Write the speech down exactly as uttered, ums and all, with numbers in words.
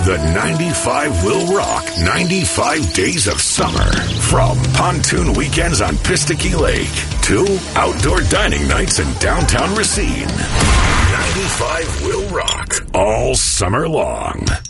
The ninety-five will rock ninety-five days of summer. From pontoon weekends on Pistakee Lake to outdoor dining nights in downtown Racine. ninety-five will rock all summer long.